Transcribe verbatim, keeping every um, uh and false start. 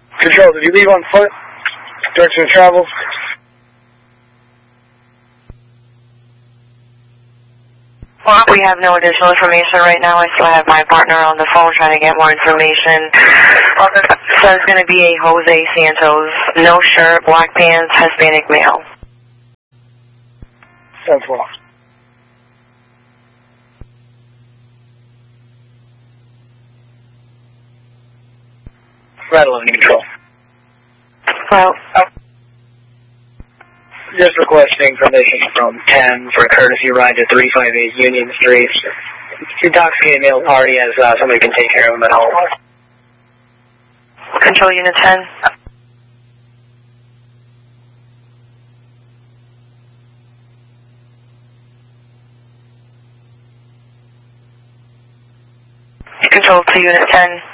Control, did you leave on foot? Direction of travel? Well, we have no additional information right now. I still have my partner on the phone trying to get more information. So it's going to be a Jose Santos, no shirt, black pants, Hispanic male. ten four. Red eleven control. Well, oh. Just requesting permission from ten for a courtesy ride to three five eight Union Street. Intoxicated male already has uh, somebody can take care of him at home. Control Unit ten. Control to Unit ten.